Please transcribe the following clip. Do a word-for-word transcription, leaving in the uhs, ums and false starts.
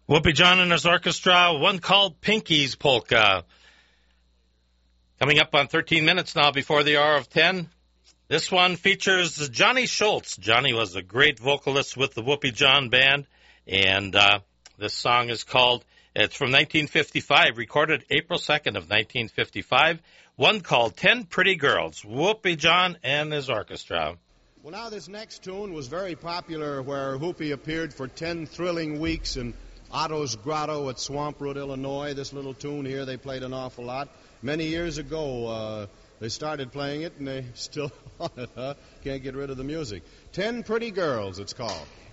Whoopi John and his orchestra, one called Pinky's Polka. Coming up on thirteen minutes now before the hour of ten. This one features Johnny Schultz. Johnny was a great vocalist with the Whoopi John Band, and uh, this song is called, it's from nineteen fifty-five, recorded April second of nineteen fifty-five, one called Ten Pretty Girls, Whoopi John and his orchestra. Well, now this next tune was very popular where Whoopi appeared for ten thrilling weeks in Otto's Grotto at Swamp Root, Illinois. This little tune here they played an awful lot. Many years ago, uh, they started playing it, and they still on it, huh? Can't get rid of the music. Ten Pretty Girls, it's called.